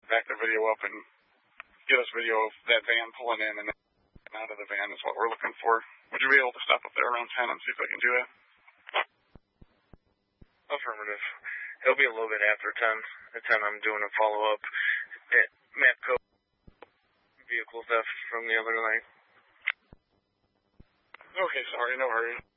back the video up and get us video of that van pulling in and out of the van is what we're looking for. Would you be able to stop up there around 10 and see if I can do that? Affirmative. It'll be a little bit after 10. At 10 I'm doing a follow-up at MAPCO vehicle theft from the other night. Okay, sorry, no hurry.